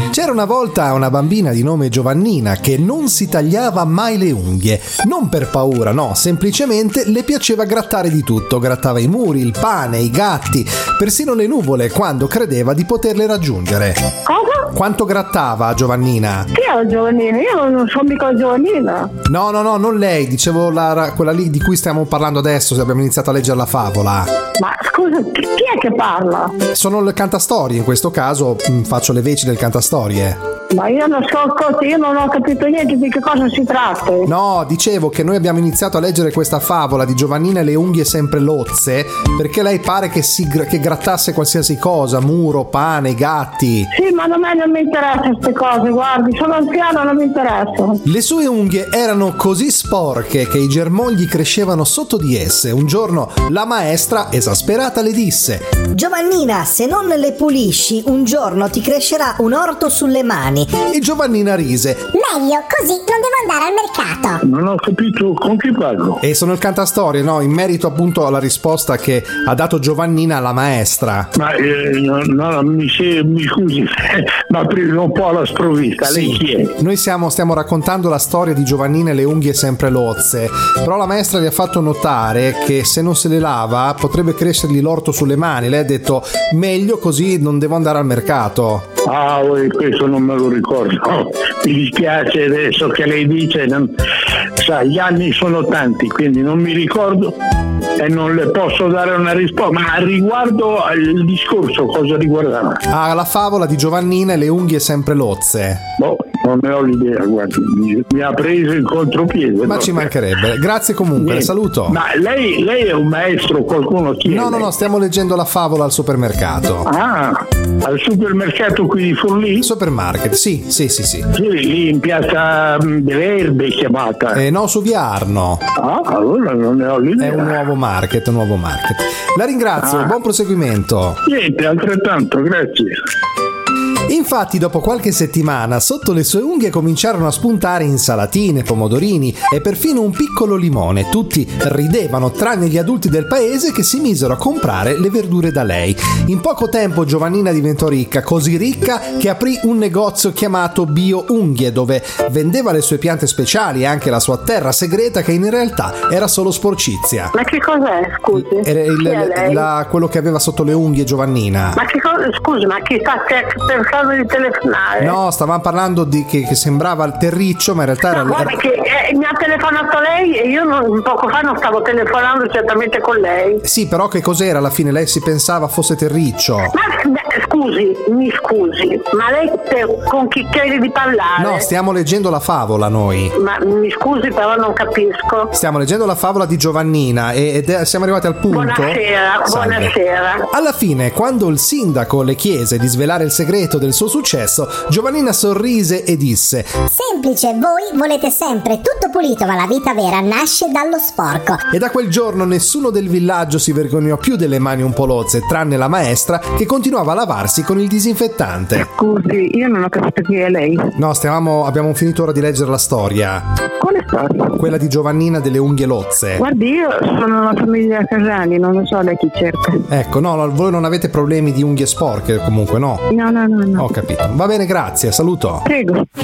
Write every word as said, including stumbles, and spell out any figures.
C'era una volta una bambina di nome Giovannina che non si tagliava mai le unghie, non per paura, no, semplicemente le piaceva grattare di tutto, grattava i muri, il pane, i gatti, persino le nuvole quando credeva di poterle raggiungere. Cosa? Quanto grattava Giovannina? Chi è la Giovannina? Io non sono mica Giovannina. No, no, no, non lei, dicevo la, quella lì di cui stiamo parlando adesso, se abbiamo iniziato a leggere la favola. Ma scusa, chi chi è che parla? Sono il cantastorie, in questo caso mh, faccio le veci del cantastorie. Ma io non so cosa, io non ho capito niente di che cosa si tratta. No, dicevo che noi abbiamo iniziato a leggere questa favola di Giovannina e le unghie sempre lozze perché lei pare che, si, che grattasse qualsiasi cosa, muro, pane, gatti. Sì, ma a me non mi interessano queste cose, guardi, sono anziana, non mi interessano. Le sue unghie erano così sporche che i germogli crescevano sotto di esse. Un giorno la maestra, esasperata, le disse: Giovannina, se non le pulisci, un giorno ti crescerà un orto sulle mani. E Giovannina rise. Meglio, così non devo andare al mercato. Non ho capito con chi parlo. E sono il cantastorie, no? In merito appunto alla risposta che ha dato Giovannina alla maestra. Ma eh, no, no, mi, si- mi scusi, mi ha preso un po' alla sprovvista. Lei chi è? Noi siamo, stiamo raccontando la storia di Giovannina e le unghie sempre lozze, però la maestra gli ha fatto notare che se non se le lava potrebbe crescergli l'orto sulle mani. Lei ha detto meglio, così non devo andare al mercato. Ah, oh, questo non me lo ricordo. Mi dispiace adesso che lei dice, non, sa, gli anni sono tanti, quindi non mi ricordo e non le posso dare una risposta. Ma riguardo al discorso, cosa riguardava? Ah, la favola di Giovannina e le unghie sempre lozze. Boh, non ne ho l'idea, guardi, mi, mi ha preso in contropiede. Ma no? ci mancherebbe. Grazie comunque, Niente. le saluto. Ma lei, lei è un maestro, qualcuno chi è? No, no, lei? no, stiamo leggendo la favola al supermercato. Ah, al supermercato qui di Forlì? Supermarket, sì, sì, sì, sì. Sì, lì in piazza mh, delle Erbe è chiamata. Eh, no, su via Arno. Ah, allora non ne ho l'idea. È un nuovo market, un nuovo market. La ringrazio, Ah. buon proseguimento. Niente, altrettanto, grazie. Infatti, dopo qualche settimana, sotto le sue unghie cominciarono a spuntare insalatine, pomodorini e perfino un piccolo limone. Tutti ridevano, tranne gli adulti del paese che si misero a comprare le verdure da lei. In poco tempo Giovannina diventò ricca, così ricca che aprì un negozio chiamato Bio Unghie, dove vendeva le sue piante speciali e anche la sua terra segreta, che in realtà era solo sporcizia. Ma che cos'è, scusi? Era il- Chi è lei? la- quello che aveva sotto le unghie Giovannina. Ma che cosa, scusi, ma chi sta cercando di telefonare? No, stavamo parlando di che, che sembrava il terriccio, ma in realtà era... No, guarda era- che eh, mi ha telefonato lei e io non, poco fa non stavo telefonando certamente con lei. Sì, però che cos'era alla fine? Lei si pensava fosse terriccio. Ma beh, scusi, mi scusi, ma lei per- con chi crede di parlare? No, stiamo leggendo la favola noi. Ma mi scusi, però non capisco. Stiamo leggendo la favola di Giovannina e- ed è- siamo arrivati al punto. Buonasera, Salve. buonasera. Alla fine, quando il sindaco le chiese di svelare il segreto del suo successo, Giovannina sorrise e disse: Semplice, voi volete sempre tutto pulito, ma la vita vera nasce dallo sporco. e da quel giorno nessuno del villaggio si vergognò più delle mani un po' lozze, tranne la maestra che continuava a lavarsi con il disinfettante. Scusi, io non ho capito chi è lei. No, stiamo, abbiamo finito ora di leggere la storia, Quale storia? quella di Giovannina delle unghie lozze. Guardi, io sono una famiglia Casani, non lo so lei chi cerca. Ecco, no, no, voi non avete problemi di unghie sporche comunque, no? No, no, no, no. Ho capito. Va bene, grazie, saluto. Prego.